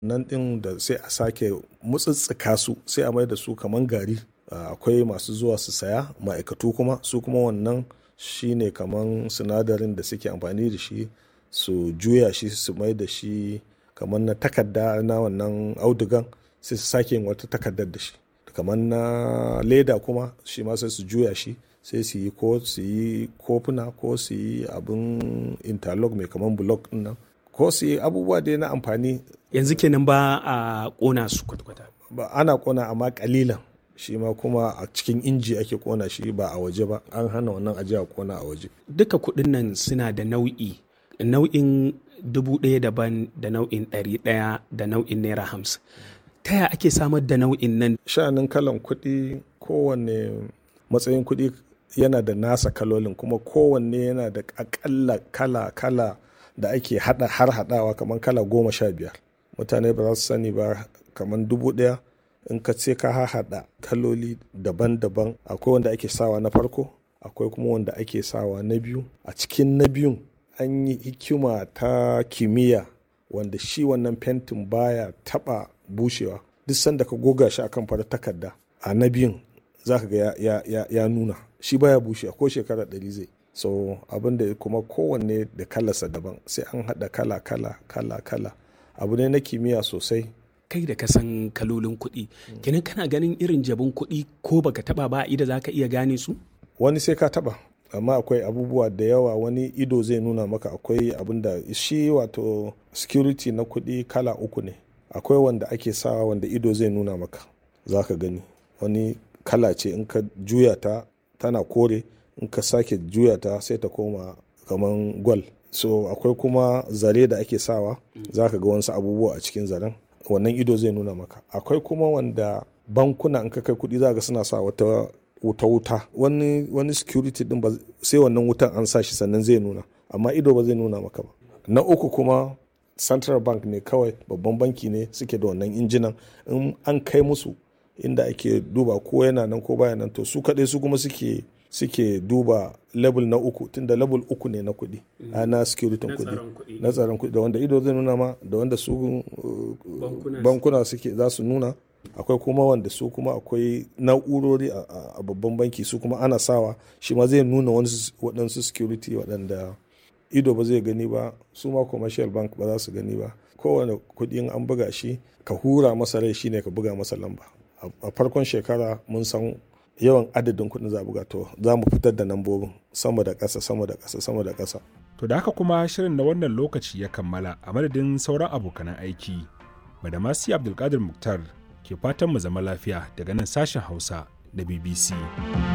nan ɗin da sai a sake mutsitsika su sai a mai da su kaman gari. Akwai masu zuwa su saya, ma'aikatu kuma su kuma wannan shine kaman sinadarin da suke amfani da shi su juya shi su mai da shi kaman na takarda na wannan audugan sai su sake yin wata takardar da shi. Kaman na leda kuma shi ma sai su juya shi sai su yi kofuna ko su yi abin interlock mai kaman block ɗin nan ko su yi abubuwa dai na amfani. Yanzu kenan ba a ƙona su kwata-kwata. Ba ana ƙona amma ƙalilan. Shi ma kuma a cikin inji ake ƙona shi ba a waje ba. An hana wannan aje a ƙona a waje. Duka kuɗin nan suna da nau'in 1,000 daban da nau'in 100 da nau'in naira 50. Ta yaya ake samar da nau'in nan? Sha'anin kalan kuɗi, kowanne matsayin kuɗi yana da nasa kalolin kuma kowanne yana da akalla kala da ake haɗawa kamar kala 15. Mutane ba za su sani ba kamar 1,000 in ka ce ka haɗa kaloli daban-daban. Akwai wanda ake sawa na farko, akwai kuma wanda ake sawa na biyu. A cikin na biyun an yi hikima ta kimiyya wanda shi wannan fentin baya taɓa bushewa. Duk sanda ka goga shi akan farar takarda a na biyun za ka ga ya nuna shi baya bushewa ko shekara 100 zai. So abin da kuma kowanne da kalarsa daban sai an haɗa kala abu ne na kimiyya sosai. Kai da ka san kalolin kuɗi kenan kana ganin irin jabin kuɗi ko baka taɓa ba ido za ka iya gane su? Wani sai ka taɓa amma akwai abubuwa da yawa wani ido zai nuna maka. Akwai abin da shi wato security na kuɗi kala 3 ne. Akwai wanda ake sawa wanda ido zai nuna maka za ka gani. Wani kala ce in ka juya ta tana kore, in ka sake juya ta sai ta koma kaman gwal. So akwai kuma zare da ake sawa za ka ga wasu abubuwa a cikin zaren, wannan ido zai nuna maka. Akwai kuma wanda bankuna in ka kai kuɗi za ga suna sa wata wuta wani security din ba sai wannan wutan an sa shi sannan zai nuna amma ido ba zai nuna maka ba. Na uku kuma central bank ne kawai, babban banki ne suke da wannan injinan. In an kai musu inda ake duba ko yana nan ko baya nan to su kaɗai su kuma suke duba level na 3 tunda level 3 ne na kuɗi na security kuɗi na tsaron kuɗi da wanda ido zai nuna ma da wanda su bankuna suke za su nuna. Akwai kuma wanda su kuma akwai na'urori a babban banki su kuma ana sawa shi ma zai nuna waɗansu security waɗanda ido ba zai gani ba, su ma commercial bank ba za su gani ba. Kowane kuɗi an buga shi ka hura masa rai shine ka buga masa lamba. A farkon shekara mun san yawan adadin kuɗin za a buga to za mu fitar da lambobin sama da ƙasa. To da haka kuma shirin na wannan lokaci ya kammala a madadin sauran abokanan aiki. Badamasi Abdulkadir Muktar ke fatan mu zama lafiya daga nan sashen Hausa da BBC.